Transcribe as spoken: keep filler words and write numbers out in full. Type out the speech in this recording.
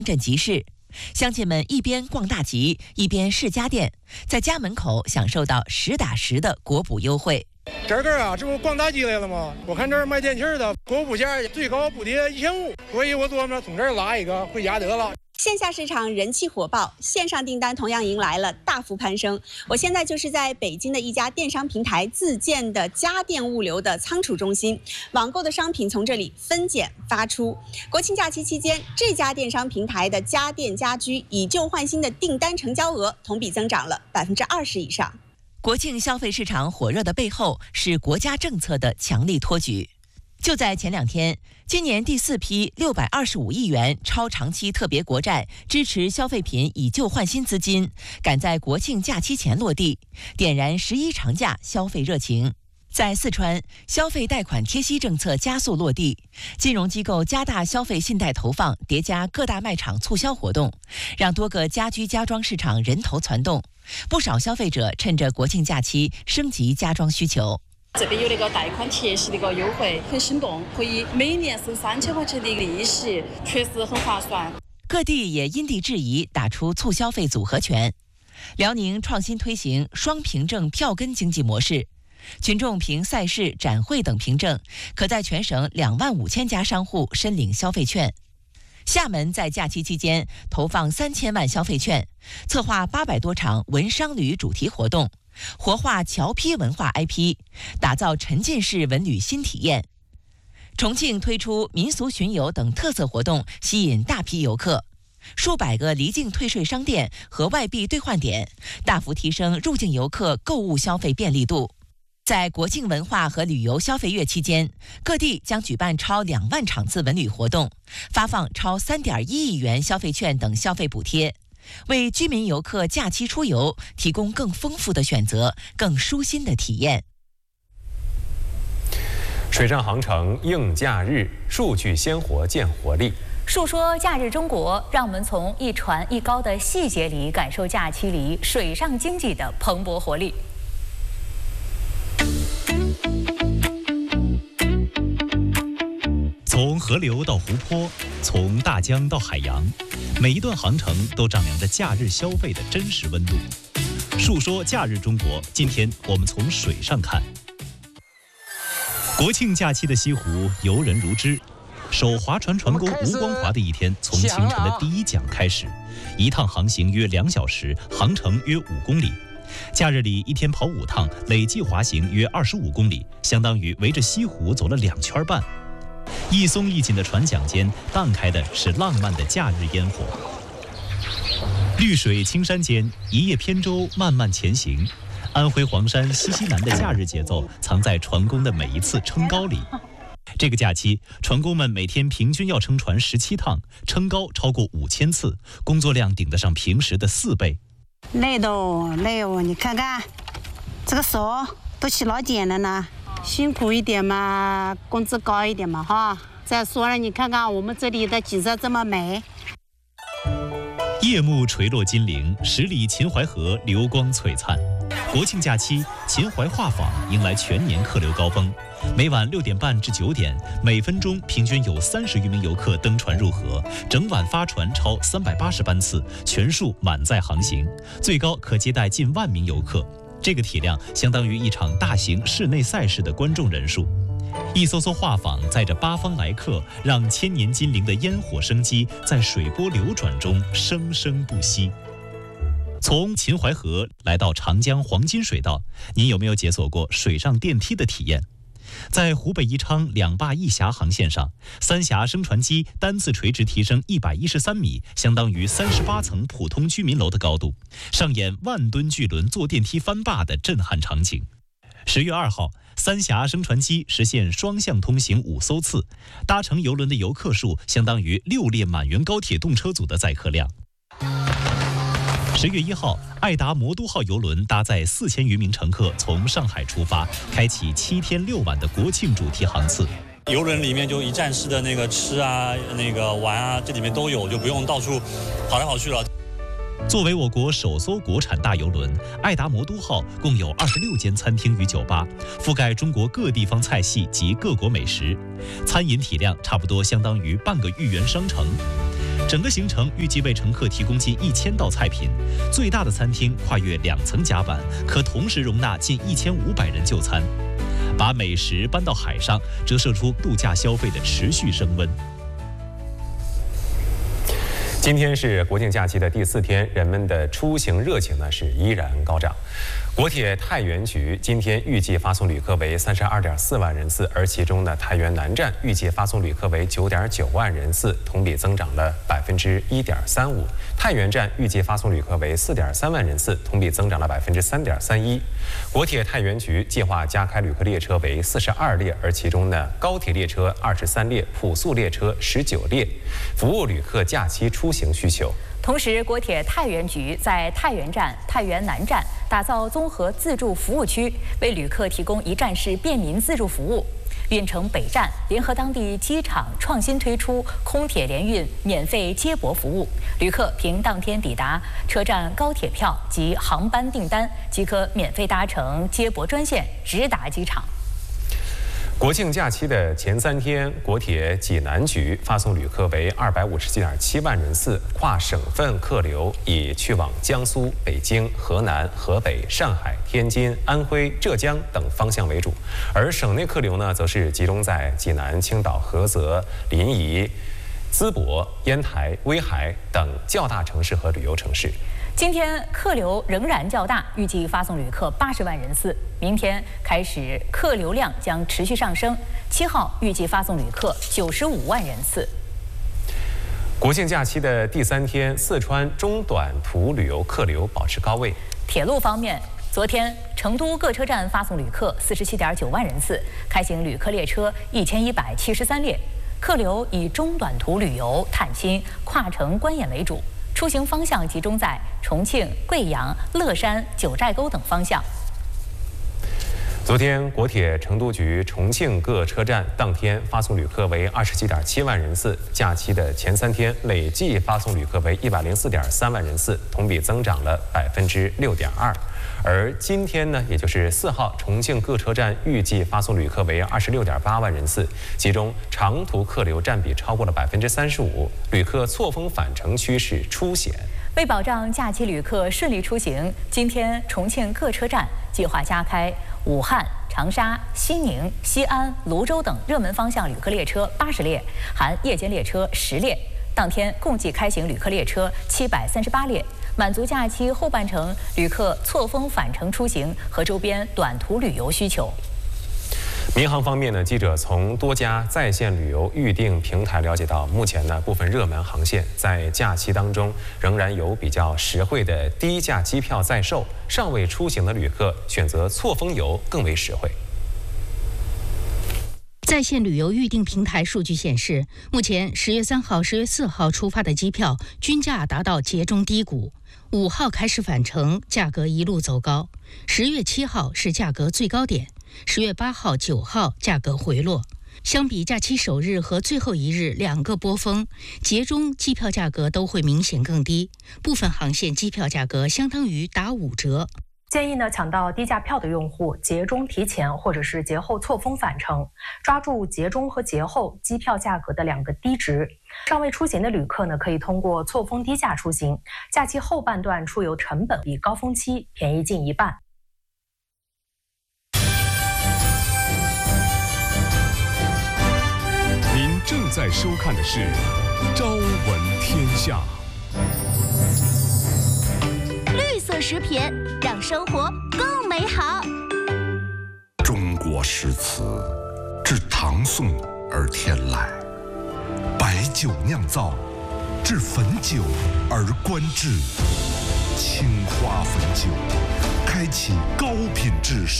镇集市，乡亲们一边逛大集，一边试家电，在家门口享受到实打实的国补优惠。 这个啊，这不逛大集来了吗？我看这儿卖电器的，国补价最高补贴一千五，所以我琢磨从这儿拉一个回家得了。 线下市场人气火爆，线上订单同样迎来了大幅攀升。我现在就是在北京的一家电商平台自建的家电物流的仓储中心，网购的商品从这里分拣发出。国庆假期期间，这家电商平台的家电家居以旧换新的订单成交额同比增长了百分之二十以上。 国庆消费市场火热的背后是国家政策的强力托举。就在前两天，今年第四批六百二十五亿元超长期特别国债支持消费品以旧换新资金，赶在国庆假期前落地，点燃十一长假消费热情。在四川，消费贷款贴息政策加速落地，金融机构加大消费信贷投放，叠加各大卖场促销活动，让多个家居家装市场人头攒动。不少消费者趁着国庆假期升级家装需求。 这边有那个贷款贴息的一个优惠，很心动，可以每年收三千块钱的一个利息，确实很划算。 各地也因地制宜打出促消费组合拳。辽宁创新推行双凭证票根经济模式，群众凭赛事、展会等凭证，可在全省两万五千家商户申领消费券。厦门在假期期间投放三千万消费券，策划八百多场文商旅主题活动，活化侨批文化 I P， 打造沉浸式文旅新体验。重庆推出民俗巡游等特色活动，吸引大批游客。数百个离境退税商店和外币兑换点，大幅提升入境游客购物消费便利度。在国庆文化和旅游消费月期间，各地将举办超两万场次文旅活动，发放超三点一亿元消费券等消费补贴，为居民游客假期出游提供更丰富的选择、更舒心的体验。 水上航程应假日，数据鲜活见活力。 述说假日中国，让我们从一船一高的细节里感受假期里水上经济的蓬勃活力。 从河流到湖泊，从大江到海洋，每一段航程都丈量着假日消费的真实温度。述说假日中国，今天我们从水上看。国庆假期的西湖游人如织，首划船船工吴光华的一天从清晨的第一桨开始，一趟航行约两小时，航程约五公里。假日里一天跑五趟，累计滑行约二十五公里，相当于围着西湖走了两圈半。一松一紧的船桨间，荡开的是浪漫的假日烟火。绿水青山间，一叶扁舟慢慢前行。安徽黄山西西南的假日节奏，藏在船工的每一次撑高里。这个假期，船工们每天平均要撑船十七趟，撑高超过五千次，工作量顶得上平时的四倍。 累的哦，累哦！你看看，这个手都起老茧了呢。辛苦一点嘛，工资高一点嘛，哈。再说了，你看看我们这里的景色这么美。 夜幕垂落金陵，十里秦淮河流光璀璨。国庆假期，秦淮画舫迎来全年客流高峰。每晚六点半至九点，每分钟平均有三十余名游客登船入河，整晚发船超三百八十班次，全数满载航行，最高可接待近万名游客。这个体量相当于一场大型室内赛事的观众人数。一艘艘画舫载着八方来客，让千年金陵的烟火生机在水波流转中生生不息。从秦淮河来到长江黄金水道，您有没有解锁过水上电梯的体验？在湖北宜昌两坝一峡航线上，三峡升船机单次垂直提升一百一十三米，相当于三十八层普通居民楼的高度，上演万吨巨轮坐电梯翻坝的震撼场景。十月二号，三峡升船机实现双向通行五艘次，搭乘邮轮的游客数相当于六列满员高铁动车组的载客量。十月一号，爱达魔都号邮轮搭载四千余名乘客从上海出发，开启七天六晚的国庆主题航次。 邮轮里面就一站式的那个吃啊、那个玩啊，这里面都有，就不用到处跑来跑去了。 作为我国首艘国产大邮轮，爱达魔都号共有二十六间餐厅与酒吧，覆盖中国各地方菜系及各国美食，餐饮体量差不多相当于半个豫园商城。 整个行程预计为乘客提供近一千道菜品，最大的餐厅跨越两层甲板，可同时容纳近一千五百人就餐。把美食搬到海上，折射出度假消费的持续升温。 今天是国庆假期的第四天，人们的出行热情呢是依然高涨。国铁太原局今天预计发送旅客为三十二点四万人次，而其中呢，太原南站预计发送旅客为九点九万人次，同比增长了百分之一点三五。太原站预计发送旅客为四点三万人次，同比增长了百分之三点三一。国铁太原局计划加开旅客列车为四十二列，而其中呢，高铁列车二十三列，普速列车十九列，服务旅客假期出行需求。 同时，国铁太原局在太原站、太原南站打造综合自助服务区，为旅客提供一站式便民自助服务。运城北站联合当地机场创新推出空铁联运免费接驳服务，旅客凭当天抵达车站高铁票及航班订单，即可免费搭乘接驳专线直达机场。 国庆假期的前三天，国铁济南局发送旅客为二百五十七点七万人次，跨省份客流以去往江苏、北京、河南、河北、上海、天津、安徽、浙江等方向为主，而省内客流呢，则是集中在济南、青岛、菏泽、临沂、淄博、烟台、威海等较大城市和旅游城市。 今天客流仍然较大，预计发送旅客八十万人次。明天开始客流量将持续上升，七号预计发送旅客九十五万人次。 国庆假期的第三天，四川中短途旅游客流保持高位。 铁路方面，昨天成都各车站发送旅客四十七点九万人次，开行旅客列车一千一百七十三列，客流以中短途旅游、探亲、跨城观演为主。出行方向集中在重庆、贵阳、乐山、九寨沟等方向。 昨天，国铁成都局重庆各车站当天发送旅客为二十七点七万人次，假期的前三天累计发送旅客为一百零四点三万人次，同比增长了百分之六点二。而今天呢，也就是四号，重庆各车站预计发送旅客为二十六点八万人次，其中长途客流占比超过了百分之三十五，旅客错峰返程趋势凸显。 为保障假期旅客顺利出行，今天重庆各车站计划加开武汉、长沙、西宁、西安、泸州等热门方向旅客列车八十列，含夜间列车十列。当天共计开行旅客列车七百三十八列，满足假期后半程旅客错峰返程出行和周边短途旅游需求。 民航方面呢，记者从多家在线旅游预订平台了解到，目前呢部分热门航线在假期当中仍然有比较实惠的低价机票在售，尚未出行的旅客选择错峰游更为实惠。 在线旅游预订平台数据显示，目前十月三号、十月四号出发的机票均价达到节中低谷，五号开始返程，价格一路走高。十月七号是价格最高点，十月八号、九号价格回落。相比假期首日和最后一日两个波峰，节中机票价格都会明显更低，部分航线机票价格相当于打五折。 建议呢，抢到低价票的用户节中提前或者是节后错峰返程，抓住节中和节后机票价格的两个低值。尚未出行的旅客呢，可以通过错峰低价出行，假期后半段出游成本比高峰期便宜近一半。 您正在收看的是《朝闻天下》。 绿色食品让生活更美好。 中国诗词自唐宋而天来，白酒酿造，至汾酒而观之。青花汾酒，开启高品质